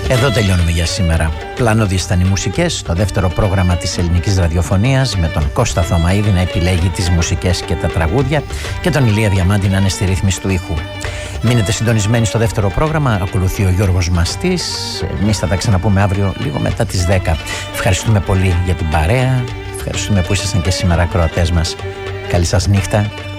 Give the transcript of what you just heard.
Εδώ τελειώνουμε για σήμερα. Πλανώδεις ήταν οι μουσικές, το δεύτερο πρόγραμμα της ελληνικής ραδιοφωνίας, με τον Κώστα Θωμαίδη να επιλέγει τις μουσικές και τα τραγούδια και τον Ηλία Διαμάντη να είναι στη ρύθμιση του ήχου. Μείνετε συντονισμένοι στο δεύτερο πρόγραμμα, ακολουθεί ο Γιώργος Μαστής. Εμείς θα τα ξαναπούμε αύριο λίγο μετά τις 10. Ευχαριστούμε πολύ για την παρέα, ευχαριστούμε που ήσασταν και σήμερα ακροατές μας. Καλή σας νύχτα.